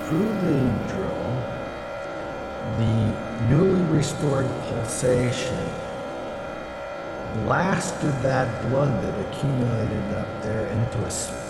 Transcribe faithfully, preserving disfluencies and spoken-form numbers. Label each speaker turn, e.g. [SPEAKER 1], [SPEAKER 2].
[SPEAKER 1] through the drill, the newly restored pulsation blasted that blood that accumulated up there into a